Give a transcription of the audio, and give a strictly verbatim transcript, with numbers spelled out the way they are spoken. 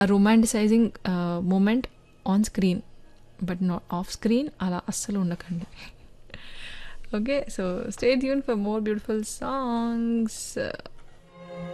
రొమాంటిసైజింగ్ moment on screen but not off screen అలా అస్సలు ఉండకండి. Okay, so stay tune for more beautiful songs.